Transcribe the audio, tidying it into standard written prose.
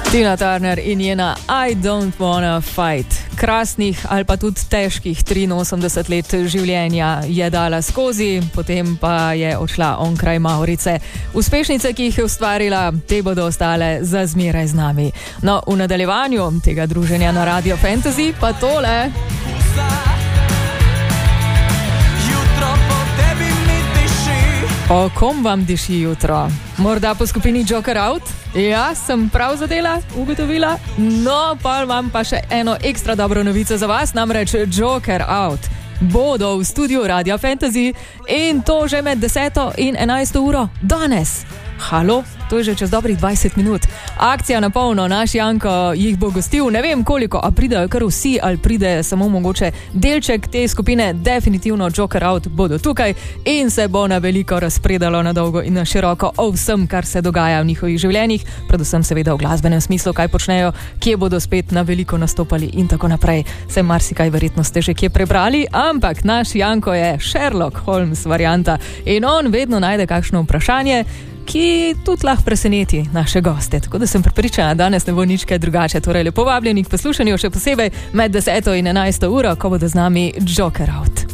Tina Turner in njena I Don't Wanna Fight. Krasnih ali pa tudi težkih 83 let življenja je dala skozi, potem pa je odšla onkraj Maurice. Uspešnice, ki jih je ustvarila, te bodo ostale za zmeraj z nami. No, v nadaljevanju tega druženja na Radio Fantasy pa tole. O kom vam diši jutro? Morda po skupini Joker Out? Ja, sem prav zadela, ugotovila. No, pa imam pa še eno ekstra dobro novico za vas, namreč Joker Out bodo v studiu Radio Fantasy in to že med 10 in 11 uro danes. Halo, to je že čez dobrih 20 minut. Akcija na polno, naš Janko jih bo gostil, ne vem koliko, a pridejo kar vsi ali pride samo mogoče delček te skupine, definitivno Joker Out bodo tukaj in se bo na veliko razpredalo na dolgo in na široko o vsem, kar se dogaja v njihovih življenjih, predvsem seveda v glasbenem smislu, kaj počnejo, kje bodo spet na veliko nastopali in tako naprej. Se marsikaj verjetno ste že kje prebrali, ampak naš Janko je Sherlock Holmes varianta in on vedno najde kakšno vprašanje, ki tudi lahko preseneti naše goste. Tako da sem prepričana, danes ne bo nič kaj drugače. Torej, lepo vabljeni k poslušanju, še posebej med 10 in 11 uro, ko bodo z nami Joker Out.